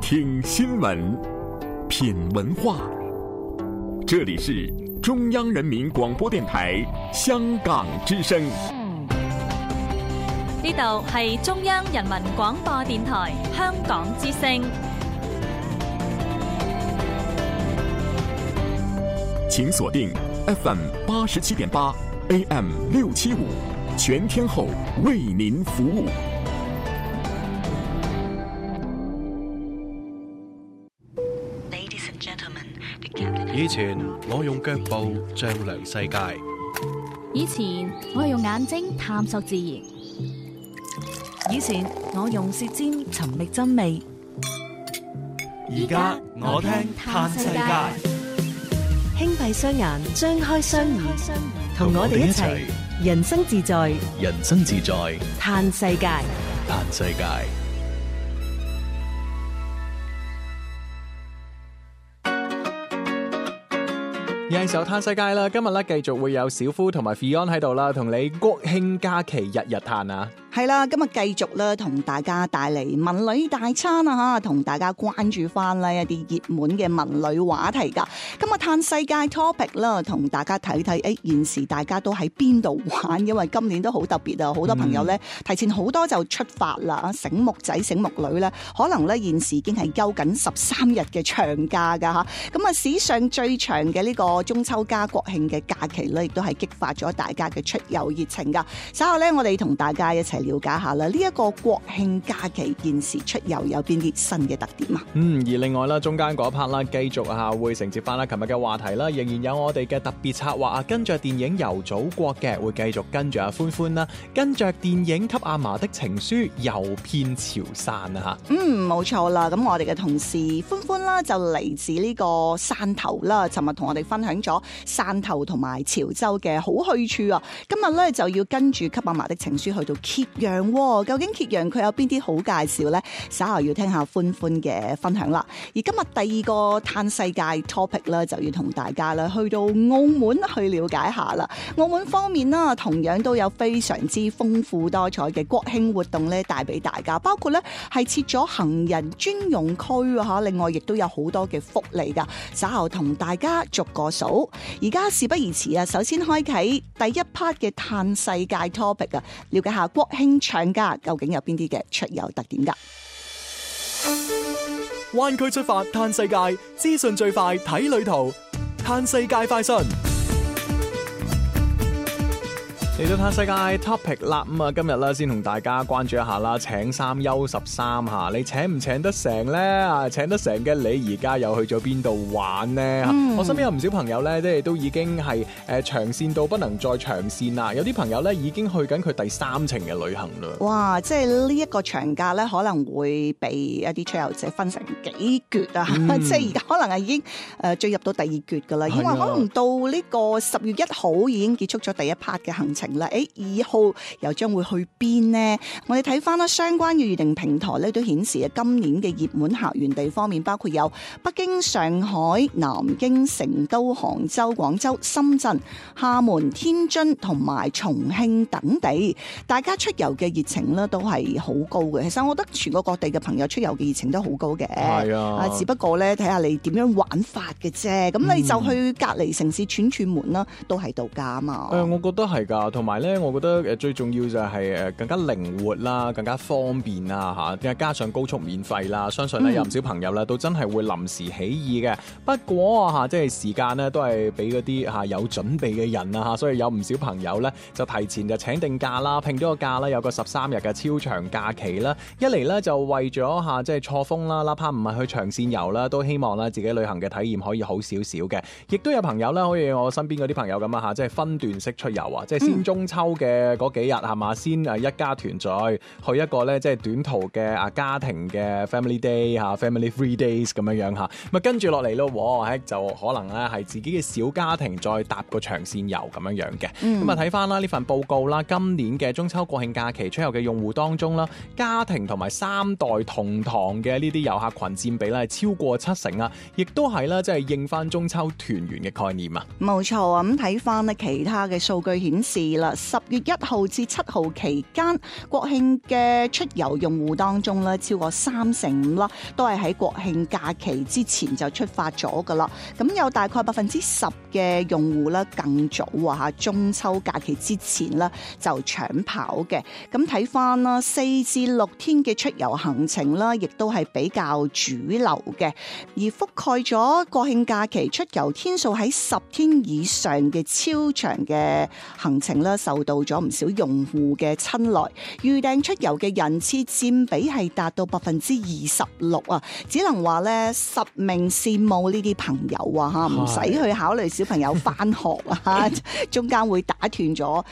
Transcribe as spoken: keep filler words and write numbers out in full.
聽新聞，品文化。這裡是中央人民廣播電台香港之聲。 呢度係中央人民廣播電台香港之聲。 請鎖定 F M 八十七點八 A M 六七五，全天候為您服務。 以前我用腳步丈量世界， 以前我用眼睛探索自然， 以前我用舌尖尋覓真味， 而家我聽嘆世界。 輕閉雙眼，張開雙耳，同我哋一齊人生自在， 人生自在嘆世界， 嘆世界。 又係時候嘆世界啦！今日咧繼續會有小夫同埋 Fion 喺度啦，同你國慶假期日日嘆啊！ 係啦，今日繼續咧同大家帶嚟文旅大餐啊吓，同大家關注翻呢一啲熱門嘅文旅話題噶。今日嘆世界 topic 啦，同大家睇睇誒現時大家都喺邊度玩，因為今年都好特別啊！好多朋友咧提前好多就出發啦，醒目仔醒目女咧，可能咧現時已經係休緊十三日嘅長假噶吓。咁啊史上最長嘅呢個中秋加國慶嘅假期咧，亦都係激發咗大家嘅出遊熱情噶。稍後咧，我哋同大家一齊了解下啦，呢一個國慶假期現時出遊有邊啲新嘅特點啊？ 嗯，而另外啦，中間嗰一 part 啦，繼續啊會承接翻啦，琴日嘅話題啦，仍然有我哋嘅特別策劃啊，跟着電影遊祖國嘅，會繼續跟住阿歡歡啦，跟着電影給阿嫲的情書遊遍潮汕啊吓。嗯， 冇錯啦，咁我哋嘅同事歡歡啦，就嚟自呢個汕頭啦，尋日同我哋分享咗汕頭同埋潮州嘅好去處啊，今日咧就要跟住給阿嫲的情書去到揭陽。究竟揭陽佢有邊啲好介紹呢？稍後要聽下歡歡嘅分享啦。而今日第二個嘆世界 topic 咧，就要同大家咧去到澳門去了解下啦。澳門方面啦，同樣都有非常之豐富多彩嘅國慶活動咧，帶俾大家，包括咧係設咗行人專用區啊，另外亦都有好多嘅福利噶。稍後同大家逐個數。而家事不宜遲啊，首先開啟第一 part 嘅嘆世界 topic 啊，了解下國慶長假究竟有邊啲嘅出遊特點噶？ 灣區出發嘆世界，資訊最快睇旅途，嘆世界快訊。 嚟到嘆世界 topic 啦，咁啊今日咧先同大家關注一下啦，請三休十三吓，你請唔請得成咧？啊，請得成嘅你而家又去咗邊度玩呢？嗯、我身邊有唔少朋友咧，即係都已經係誒長線到不能再長線啦。有啲朋友咧已經去緊佢第三程嘅旅行啦。哇！即係呢一個長假咧，可能會被一啲出遊者分成幾橛啊！嗯、即係而家可能係已經誒進入到第二橛噶啦，因為可能到呢個十月一號已經結束咗第一 part 嘅行程。啦，誒，二號又將會去邊呢？我哋睇翻啦，相關嘅預訂平台咧都顯示啊，今年嘅熱門客源地方面包括有北京、上海、南京、成都、杭州、廣州、深圳、廈門、天津同埋重慶等地。大家出遊嘅熱情咧都係好高嘅。其實我覺得全國各地嘅朋友出遊嘅熱情都好高嘅。係啊，只不過咧睇下你點樣玩法嘅啫。咁你就去隔離城市串串門啦，都係度假啊嘛。誒、嗯，我覺得係㗎。同埋咧，我覺得誒最重要就係誒更加靈活啦，更加方便啦嚇，加上高速免費啦，相信咧有唔少朋友咧都真係會臨時起意嘅。不過嚇，即係時間咧都係俾嗰啲嚇有準備嘅人啊嚇，所以有唔少朋友咧就提前就請定假啦，拼咗個假啦，有個十三日嘅超長假期啦。一嚟咧就為咗嚇即係錯峰啦，哪怕唔係去長線遊啦，都希望咧自己旅行嘅體驗可以好少少嘅。亦都有朋友咧，好似我身邊嗰啲朋友咁啊嚇，即係分段式出遊啊，即係先中秋嘅嗰幾日係嘛，先誒一家團聚去一個咧即係短途嘅啊家庭嘅 family day 嚇 family three days 咁樣樣嚇，咁啊跟住落嚟咯，喎就可能咧係自己嘅小家庭再搭個長線遊咁樣樣嘅。咁啊睇翻啦呢份報告啦，今年嘅中秋國慶假期出遊嘅用戶當中啦，家庭同埋三代同堂嘅呢啲遊客群佔比咧係超過七成啊，亦都係啦即係應翻中秋團圓嘅概念啊。冇錯啊，咁睇翻咧其他嘅數據顯示係啦，十月一號至七號期間，國慶嘅出遊用戶當中咧，超過三成五啦，都係喺國慶假期之前就出發咗噶啦。咁有大概百分之十嘅用戶咧更早啊嚇，中秋假期之前咧就搶跑嘅。咁睇翻啦，四至六天嘅出遊行程啦，亦都係比較主流嘅，而覆蓋咗國慶假期出遊天數喺十天以上嘅超長嘅行程啦，受到咗唔少用戶嘅青睞，預訂出遊嘅人次佔比係達到百分之二十六啊！只能話咧，實名羨慕呢啲朋友啊嚇，唔使去考慮小朋友翻學啊，中間會打斷咗